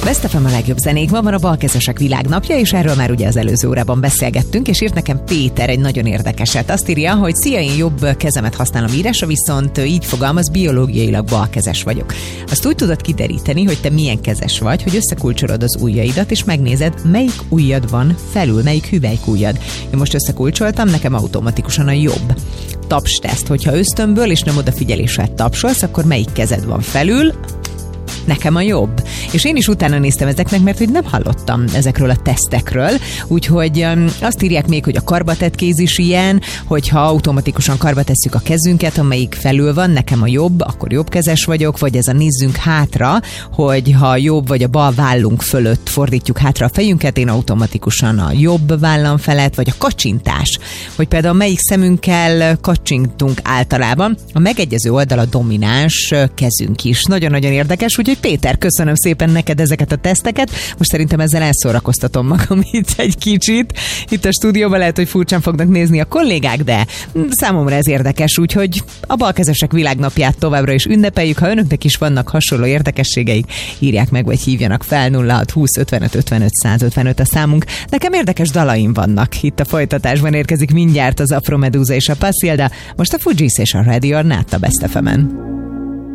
Best FM a legjobb zenék. Ma van a balkezesek világnapja, és erről már ugye az előző órában beszélgettünk, és írt nekem Péter egy nagyon érdekeset. Azt írja, hogy szia, én jobb kezemet használom írásra, viszont így fogalmaz, biológiailag balkezes vagyok. Azt úgy tudod kideríteni, hogy te milyen kezes vagy, hogy összekulcsolod az ujjaidat, és megnézed, melyik ujjad van felül, melyik hüvelykujjad. Én most összekulcsoltam, nekem automatikusan a jobb. Tapsteszt, hogyha ösztönből és nem odafigyeléssel tapsolsz, akkor melyik kezed van felül? Nekem a jobb. És én is utána néztem ezeknek, mert hogy nem hallottam ezekről a tesztekről, úgyhogy azt írják még, hogy a karbatett kéz is ilyen, hogyha automatikusan karba tesszük a kezünket, amelyik felül van, nekem a jobb, akkor jobbkezes vagyok, vagy ez a nézzünk hátra, hogy ha a jobb vagy a bal vállunk fölött fordítjuk hátra a fejünket, én automatikusan a jobb vállam felett, vagy a kacsintás, hogy például melyik szemünkkel kacsintunk általában, a megegyező oldal a domináns kezünk is. Nagyon-nagyon érdekes, úgyhogy Péter, köszönöm szépen neked ezeket a teszteket. Most szerintem ezzel elszórakoztatom magam itt egy kicsit. Itt a stúdióban lehet, hogy furcsán fognak nézni a kollégák, de számomra ez érdekes, úgyhogy a balkezesek világnapját továbbra is ünnepeljük. Ha önöknek is vannak hasonló érdekességeik, írják meg, vagy hívjanak fel 0620 55 55 155 a számunk. Nekem érdekes dalaim vannak. Itt a folytatásban érkezik mindjárt az Afro Medusa és a Pasilda, most a Fugees és a Ready or Not a Best FM-en.